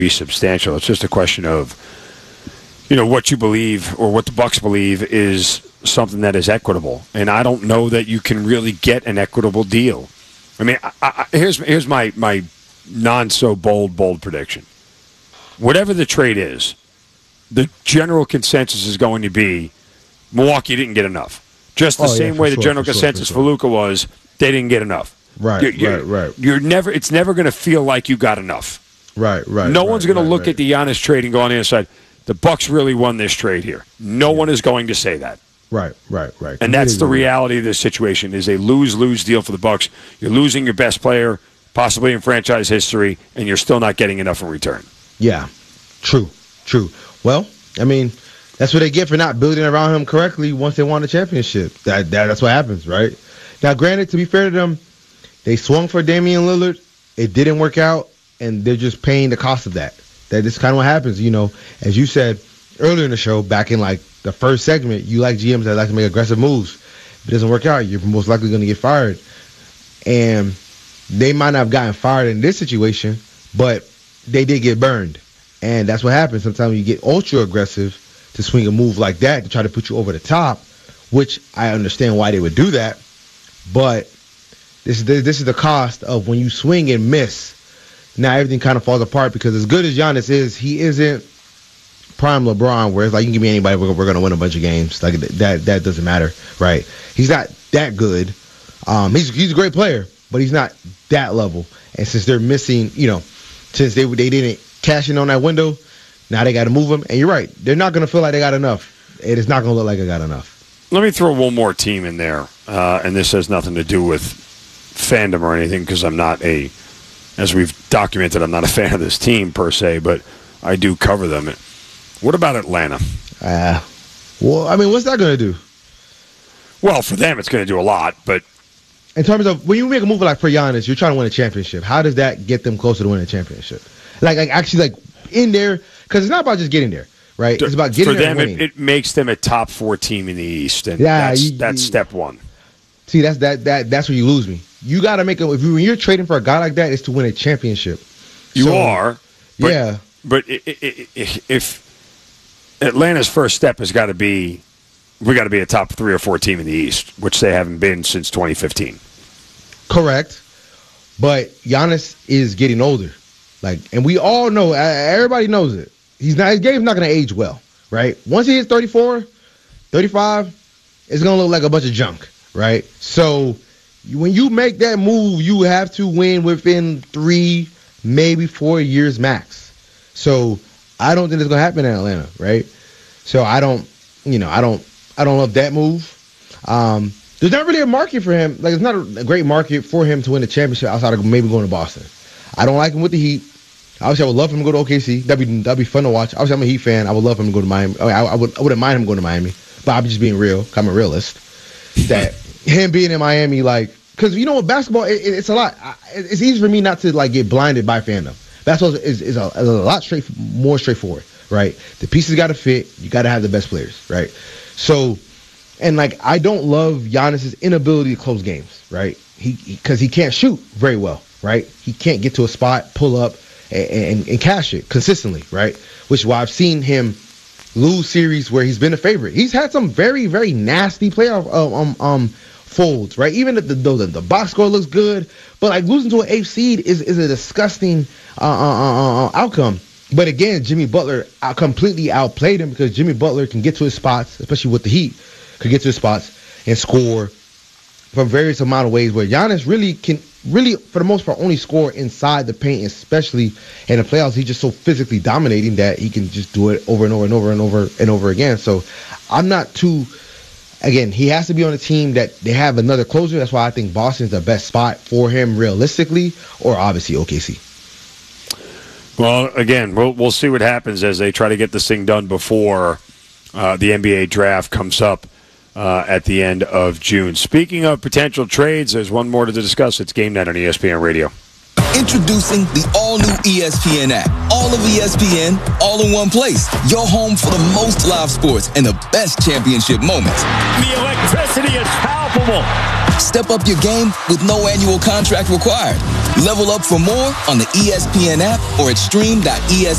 be substantial. It's just a question of, what you believe or what the Bucks believe is something that is equitable. And I don't know that you can really get an equitable deal. I mean, here's my non-so-bold prediction. Whatever the trade is, the general consensus is going to be Milwaukee didn't get enough. Just the same way the general consensus for Luka was they didn't get enough. Right. It's never going to feel like you got enough. Right. No one's going to look at the Giannis trade and go on the other side, the Bucks really won this trade here. No one is going to say that. Right. And that's the reality of this situation, is a lose-lose deal for the Bucks. You're losing your best player, possibly in franchise history, and you're still not getting enough in return. Yeah, true. Well, I mean, that's what they get for not building around him correctly once they won the championship. That's what happens, right? Now, granted, to be fair to them, they swung for Damian Lillard. It didn't work out, and they're just paying the cost of that. That is kind of what happens, As you said earlier in the show, back in like the first segment, you like GMs that like to make aggressive moves. If it doesn't work out, you're most likely going to get fired. And they might not have gotten fired in this situation, but they did get burned. And that's what happens. Sometimes you get ultra aggressive to swing a move like that to try to put you over the top, which I understand why they would do that. But this is the cost of when you swing and miss. Now everything kind of falls apart, because as good as Giannis is, he isn't prime LeBron, where it's like, you can give me anybody, we're going to win a bunch of games. Like that doesn't matter, right? He's not that good. He's a great player, but he's not that level. And since they're missing, since they didn't cash in on that window, now they got to move him. And you're right, they're not going to feel like they got enough. It is not going to look like they got enough. Let me throw one more team in there, and this has nothing to do with fandom or anything, because I'm not as we've documented, I'm not a fan of this team per se, but I do cover them. What about Atlanta? Well, I mean, what's that going to do? Well, for them, it's going to do a lot, but in terms of when you make a move like for Giannis, you're trying to win a championship. How does that get them closer to winning a championship? Like actually, in there, because it's not about just getting there, right? It's about getting there and winning. It makes them a top 4 team in the East, and that's step one. See, that's where you lose me. You got to when you're trading for a guy like that, it's to win a championship. You are, yeah. But if Atlanta's first step has got to be, we got to be a top 3 or 4 team in the East, which they haven't been since 2015. Correct, but Giannis is getting older, and we all know, everybody knows it. His game's not going to age well, right? Once he hits 34, 35, it's going to look like a bunch of junk, right? So when you make that move, you have to win within 3, maybe 4 years max. So I don't think it's going to happen in Atlanta, right? So I don't love that move. There's not really a market for him. It's not a great market for him to win the championship outside of maybe going to Boston. I don't like him with the Heat. Obviously, I would love him to go to OKC. That'd be fun to watch. Obviously, I'm a Heat fan. I would love him to go to Miami. I wouldn't mind him going to Miami, but I'm just being real. I'm a realist. That him being in Miami, because with basketball, it's a lot. It's easy for me not to get blinded by fandom. Basketball is a lot more straightforward, right? The pieces got to fit. You got to have the best players, right? So, and I don't love Giannis's inability to close games, right? Because he can't shoot very well, right? He can't get to a spot, pull up, and cash it consistently, right? Which is why I've seen him lose series where he's been a favorite. He's had some very, very nasty playoff folds, right? Even the box score looks good, but losing to an 8th seed is a disgusting outcome. But again, Jimmy Butler completely outplayed him, because Jimmy Butler can get to his spots, especially with the Heat, could get to his spots and score from various amount of ways, where Giannis can, for the most part, only score inside the paint, especially in the playoffs. He's just so physically dominating that he can just do it over and over and over and over and over again. So I'm not too... Again, he has to be on a team that they have another closer. That's why I think Boston's the best spot for him realistically, or obviously OKC. Well, again, we'll see what happens as they try to get this thing done before the NBA draft comes up at the end of June. Speaking of potential trades, there's one more to discuss. It's Game Night on ESPN Radio. Introducing the all-new ESPN app. All of ESPN, all in one place. Your home for the most live sports and the best championship moments. The electricity is palpable. Step up your game with no annual contract required. Level up for more on the ESPN app or at stream.espn.com.